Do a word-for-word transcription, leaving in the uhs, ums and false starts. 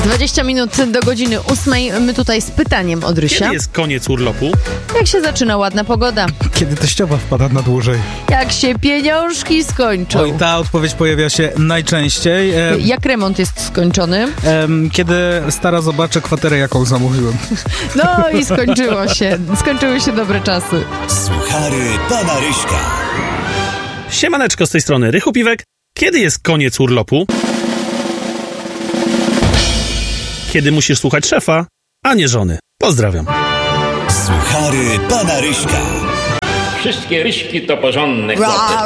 dwadzieścia minut do godziny ósmej. My tutaj z pytaniem od Rysia. Kiedy jest koniec urlopu? Jak się zaczyna ładna pogoda? Kiedy teściowa wpada na dłużej? Jak się pieniążki skończą? Oj, ta odpowiedź pojawia się najczęściej. E, Jak remont jest skończony? e, kiedy stara zobaczy kwaterę, jaką zamówiłem. No i skończyło się. Skończyły się dobre czasy. Suchary pana Ryśka. Siemaneczko, z tej strony Rychu Piwek. Kiedy jest koniec urlopu? Kiedy musisz słuchać szefa, a nie żony. Pozdrawiam. Suchary pana Ryśka. Wszystkie ryśki to porządne chłopy.